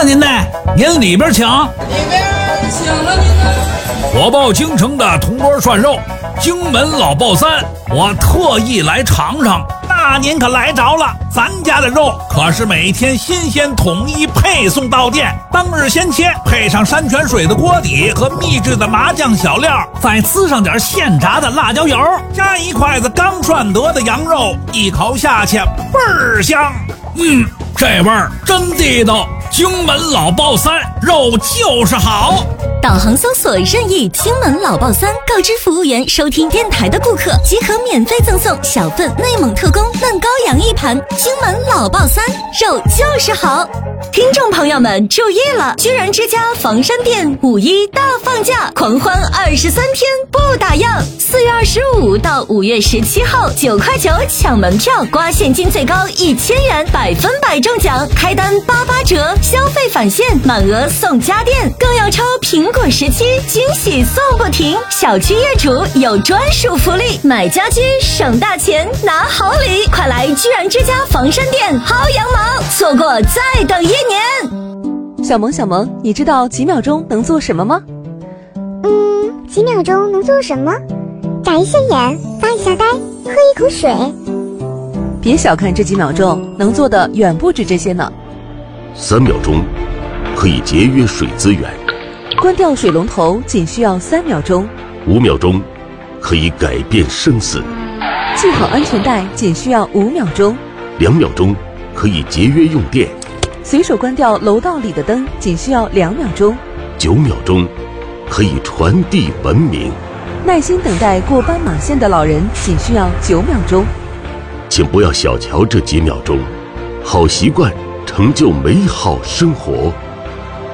您呢？您里边请。 里边请了您呢。 我报京城的铜锅涮肉，荆门老爆三，我特意来尝尝。那您可来着了，咱家的肉可是每天新鲜统一配送到店，当日鲜切，配上山泉水的锅底和秘制的麻酱小料，再滋上点现炸的辣椒油，加一筷子刚涮得的羊肉，一口下去倍儿香。这味儿真地道，荆门老爆三，肉就是好。 导航搜索任意荆门老爆三，告知服务员收听电台的顾客即可免费赠送小份内蒙特供嫩羔羊一盘。荆门老爆三，肉就是好。听众朋友们注意了，居然之家房山店5·1大放价，狂欢23天不打烊。4月25到5月17号，9块9抢门票，刮现金最高1000元，100%中奖，开单88折，消费返现，满额送家电，更要抽苹果17，惊喜送不停。小区业主有专属福利，买家居省大钱拿好礼，快来居然之家房山店薅羊毛，错过再等1年。 小萌，你知道几秒钟能做什么吗？ 几秒钟能做什么？眨一下眼，发一下呆，喝一口水。 别小看这几秒钟，能做的远不止这些呢。 3秒钟可以节约水资源， 关掉水龙头仅需要3秒钟。 5秒钟可以改变生死， 系好安全带仅需要5秒钟。 2秒钟可以节约用电， 随手关掉楼道里的灯仅需要2秒钟。 9秒钟可以传递文明， 耐心等待过斑马线的老人仅需要9秒钟。 请不要小瞧这几秒钟，好习惯成就美好生活。